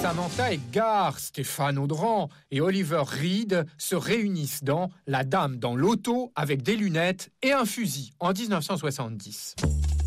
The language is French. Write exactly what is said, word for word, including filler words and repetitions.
Samantha Eggar, Stéphane Audran et Oliver Reed se réunissent dans La Dame dans l'auto avec des lunettes et un fusil en dix-neuf cent soixante-dix.